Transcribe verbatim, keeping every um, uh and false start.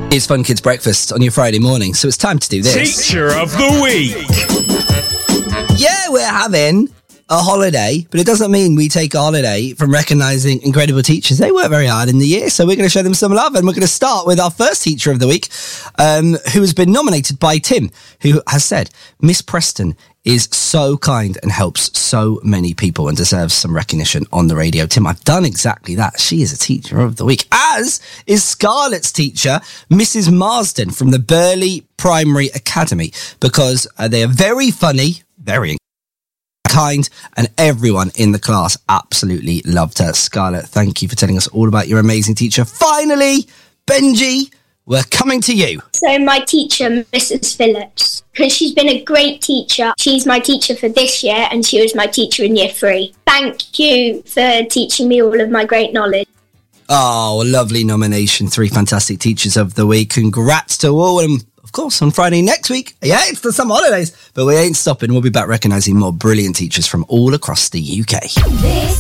It's Fun Kids Breakfast on your Friday morning, so it's time to do this. Teacher of the Week. Yeah, we're having a holiday, but it doesn't mean we take a holiday from recognising incredible teachers. They work very hard in the year, so we're going to show them some love, and we're going to start with our first Teacher of the Week, um, who has been nominated by Tim, who has said, Miss Preston is so kind and helps so many people and deserves some recognition on the radio. Tim, I've done exactly that. She is a Teacher of the Week, as is Scarlett's teacher, Missus Marsden from the Burley Primary Academy, because uh, they are very funny, very kind, and everyone in the class absolutely loved her. Scarlett, thank you for telling us all about your amazing teacher. Finally, Benji, we're coming to you. So my teacher, Missus Phillips, because she's been a great teacher. She's my teacher for this year, and she was my teacher in year three. Thank you for teaching me all of my great knowledge. Oh, lovely nomination. Three fantastic Teachers of the Week. Congrats to all. And of course, on Friday next week, yeah, it's the summer holidays, but we ain't stopping. We'll be back recognising more brilliant teachers from all across the U K. This